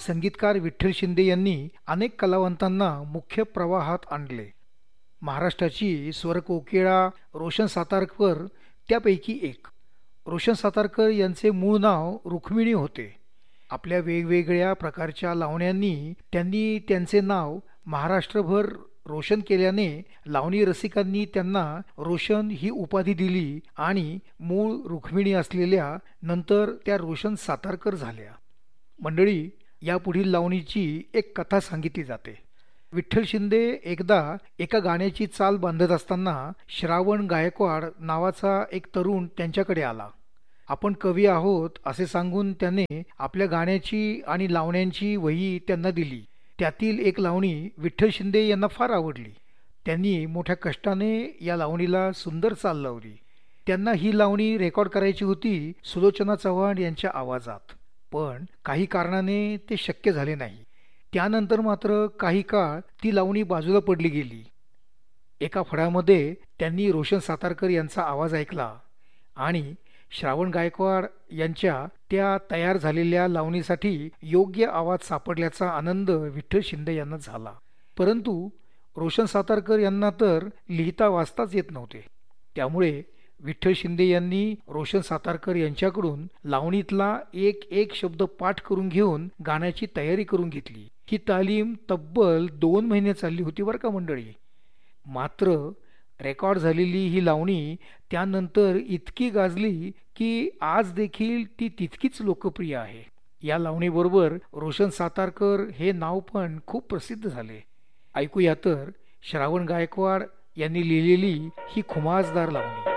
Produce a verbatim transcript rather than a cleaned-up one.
संगीतकार विठ्ठल शिंदे यांनी अनेक कलावंतांना मुख्य प्रवाहात आणले. महाराष्ट्राची स्वरकोकिळा रोशन सातारकर त्यापैकी एक. रोशन सातारकर यांचे मूळ नाव रुक्मिणी होते. आपल्या वेगवेगळ्या प्रकारच्या लावण्यांनी त्यांनी त्यांचे नाव महाराष्ट्रभर रोशन केल्याने लावणी रसिकांनी त्यांना रोशन ही उपाधी दिली आणि मूळ रुक्मिणी असलेल्या नंतर त्या रोशन सातारकर झाल्या. मंडळी, यापुढील लावणीची एक कथा सांगितली जाते. विठ्ठल शिंदे एकदा एका गाण्याची चाल बांधत असताना श्रावण गायकवाड नावाचा एक तरुण त्यांच्याकडे आला. आपण कवी आहोत असे सांगून त्याने आपल्या गाण्याची आणि लावण्यांची वही त्यांना दिली. त्यातील एक लावणी विठ्ठल शिंदे यांना फार आवडली. त्यांनी मोठ्या कष्टाने या लावणीला सुंदर चाल लावली. त्यांना ही लावणी रेकॉर्ड करायची होती सुलोचना चव्हाण यांच्या आवाजात, पण काही कारणाने ते शक्य झाले नाही. त्यानंतर मात्र काही काळ ती लावणी बाजूला पडली गेली. एका फडामध्ये त्यांनी रोशन सातारकर यांचा आवाज ऐकला आणि श्रावण गायकवाड यांच्या त्या तयार झालेल्या लावणीसाठी योग्य आवाज सापडल्याचा आनंद विठ्ठल शिंदे यांना झाला. परंतु रोशन सातारकर यांना तर लिहिता वाचताच येत नव्हते. त्यामुळे विठ्ठल शिंदे यांनी रोशन सातारकर यांच्याकडून लावणीतला एक एक शब्द पाठ करून घेऊन गाण्याची तयारी करून घेतली. ही तालीम तब्बल दोन महिने चालली होती बरं का मंडळी. मात्र रेकॉर्ड झालेली ही लावणी त्यानंतर इतकी गाजली की आज देखील ती तितकीच लोकप्रिय आहे. या लावणीबरोबर रोशन सातारकर हे नाव पण खूप प्रसिद्ध झाले. ऐकूया तर श्रावण गायकवाड यांनी लिहिलेली ही खुमासदार लावणी.